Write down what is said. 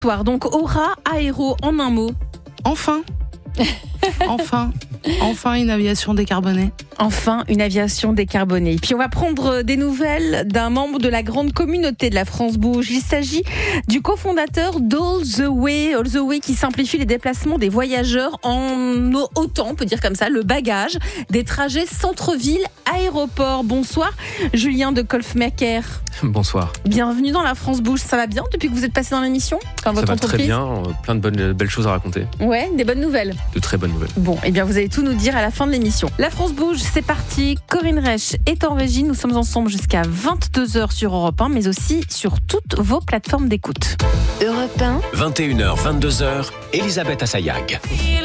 Donc, Aura Aéro, en un mot. Enfin une aviation décarbonée. Enfin, une aviation décarbonée. Et puis, on va prendre des nouvelles d'un membre de la grande communauté de la France Bouge. Il s'agit du cofondateur d'All the Way. All the Way qui simplifie les déplacements des voyageurs en autant, on peut dire comme ça, le bagage des trajets centre-ville-aéroport. Bonsoir, Julien de Kolfmaker. Bonsoir. Bienvenue dans la France Bouge. Ça va bien depuis que vous êtes passé dans l'émission ? Ça va très bien, plein de belles choses à raconter. Ouais, des bonnes nouvelles. De très bonnes nouvelles. Bon, eh bien vous allez tout nous dire à la fin de l'émission. La France Bouge, c'est parti. Corinne Reich est en régie. Nous sommes ensemble jusqu'à 22h sur Europe 1, mais aussi sur toutes vos plateformes d'écoute. Europe 1. 21h, 22h, Elisabeth Assayag.